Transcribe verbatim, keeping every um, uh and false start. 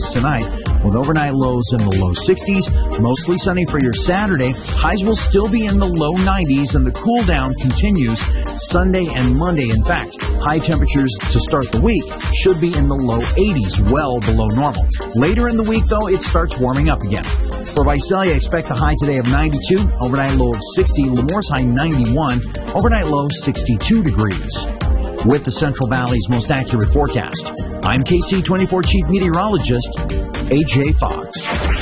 seventies tonight, with overnight lows in the low sixties. Mostly sunny for your Saturday. Highs will still be in the low nineties, and the cool down continues Sunday and Monday. In fact, high temperatures to start the week should be in the low eighties, well below normal. Later in the week, though, it starts warming up again. For Visalia, expect a high today of ninety-two, overnight low of sixty, Lemoore's high ninety-one, overnight low sixty-two degrees. With the Central Valley's most accurate forecast, I'm K C twenty-four Chief Meteorologist A J Fox.